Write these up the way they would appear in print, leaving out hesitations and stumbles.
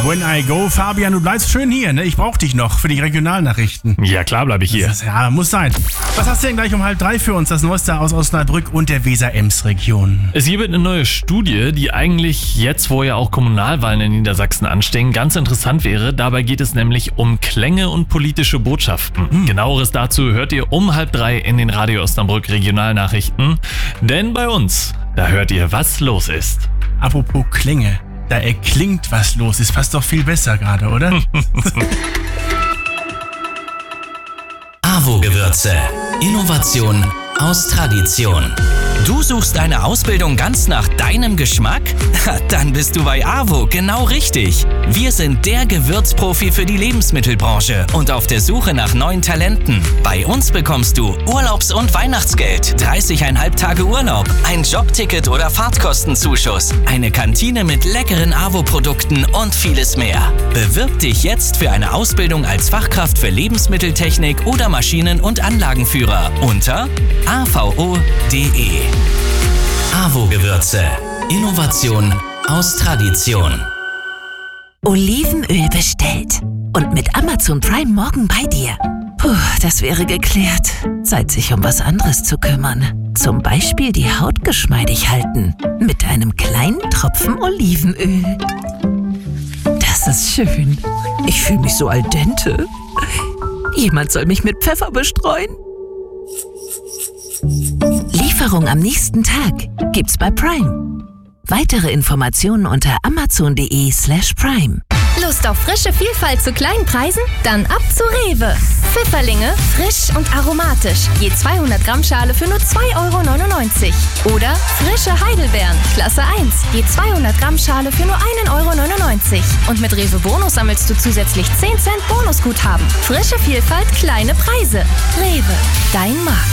When I Go. Fabian, du bleibst schön hier, ne? Ich brauch dich noch für die Regionalnachrichten. Ja, klar bleibe ich hier. Ja, muss sein. Was hast du denn gleich um 2:30 für uns? Das Neueste aus Osnabrück und der Weser-Ems-Region. Es gibt eine neue Studie, die eigentlich jetzt, wo ja auch Kommunalwahlen in Niedersachsen anstehen, ganz interessant wäre. Dabei geht es nämlich um Klänge und politische Botschaften. Genaueres dazu hört ihr um 2:30 in den Radio Osnabrück Regionalnachrichten. Denn bei uns, da hört ihr, was los ist. Apropos Klänge, da erklingt, was los ist. Fast doch viel besser gerade, oder? AWO-Gewürze. Innovation aus Tradition. Du suchst eine Ausbildung ganz nach deinem Geschmack? Dann bist du bei AWO genau richtig. Wir sind der Gewürzprofi für die Lebensmittelbranche und auf der Suche nach neuen Talenten. Bei uns bekommst du Urlaubs- und Weihnachtsgeld, 30,5 Tage Urlaub, ein Jobticket oder Fahrtkostenzuschuss, eine Kantine mit leckeren AWO-Produkten und vieles mehr. Bewirb dich jetzt für eine Ausbildung als Fachkraft für Lebensmitteltechnik oder Maschinen- und Anlagenführer unter avo.de. AWO-Gewürze. Innovation aus Tradition. Olivenöl bestellt. Und mit Amazon Prime morgen bei dir. Puh, das wäre geklärt. Zeit, sich um was anderes zu kümmern. Zum Beispiel die Haut geschmeidig halten. Mit einem kleinen Tropfen Olivenöl. Das ist schön. Ich fühle mich so al dente. Jemand soll mich mit Pfeffer bestreuen. Lieferung am nächsten Tag gibt's bei Prime. Weitere Informationen unter amazon.de/prime. Lust auf frische Vielfalt zu kleinen Preisen? Dann ab zu Rewe. Pfifferlinge, frisch und aromatisch. Je 200 Gramm Schale für nur 2,99 €. Oder frische Heidelbeeren, Klasse 1. Je 200 Gramm Schale für nur 1,99 €. Und mit Rewe Bonus sammelst du zusätzlich 10 Cent Bonusguthaben. Frische Vielfalt, kleine Preise. Rewe, dein Markt.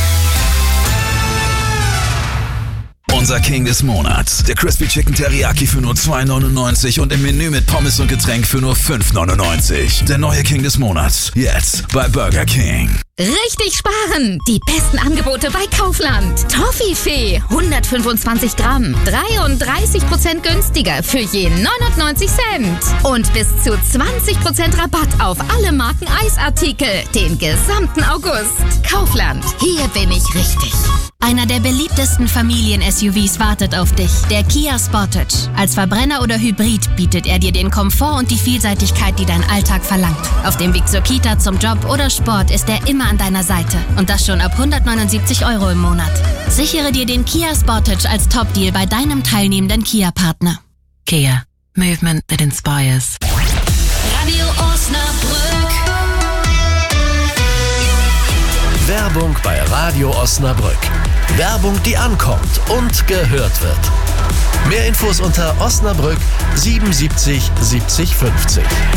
Unser King des Monats. Der Crispy Chicken Teriyaki für nur 2,99 € und im Menü mit Pommes und Getränk für nur 5,99 €. Der neue King des Monats. Jetzt bei Burger King. Richtig sparen! Die besten Angebote bei Kaufland. Toffifee, 125 Gramm, 33% günstiger für je 99 Cent. Und bis zu 20% Rabatt auf alle Marken Eisartikel den gesamten August. Kaufland, hier bin ich richtig. Einer der beliebtesten Familien-SUVs wartet auf dich, der Kia Sportage. Als Verbrenner oder Hybrid bietet er dir den Komfort und die Vielseitigkeit, die dein Alltag verlangt. Auf dem Weg zur Kita, zum Job oder Sport ist er immer an deiner Seite. Und das schon ab 179 € im Monat. Sichere dir den Kia Sportage als Top-Deal bei deinem teilnehmenden Kia-Partner. Kia. Movement that inspires. Radio Osnabrück. Werbung bei Radio Osnabrück. Werbung, die ankommt und gehört wird. Mehr Infos unter Osnabrück 77 70 50.